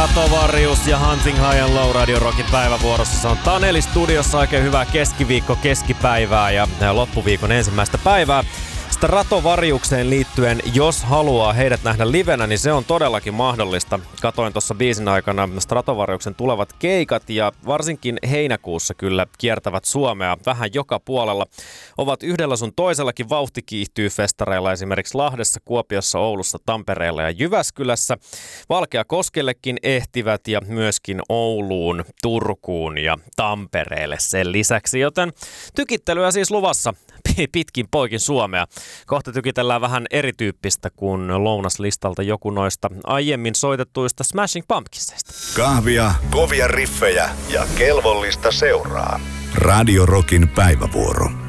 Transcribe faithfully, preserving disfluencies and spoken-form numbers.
Stratovarius ja Hunting High and Low Radio Rockin päivävuorossa. Se on Taneli studiossa, oikein hyvää keskiviikko keskipäivää ja loppuviikon ensimmäistä päivää. Stratovariukseen liittyen, jos haluaa heidät nähdä livenä, niin se on todellakin mahdollista. Katoin tuossa biisin aikana Stratovariuksen tulevat keikat ja varsinkin heinäkuussa kyllä kiertävät Suomea vähän joka puolella. Ovat yhdellä sun toisellakin vauhti kiihtyy festareilla esimerkiksi Lahdessa, Kuopiossa, Oulussa, Tampereella ja Jyväskylässä. Valkeakoskellekin ehtivät ja myöskin Ouluun, Turkuun ja Tampereelle sen lisäksi, joten tykittelyä siis luvassa pitkin poikin Suomea. Kohta tykitellään vähän erityyppistä kuin lounaslistalta joku noista aiemmin soitettuista Smashing Pumpkinsista. Kahvia, kovia riffejä ja kelvollista seuraa. Radio Rockin päivävuoro.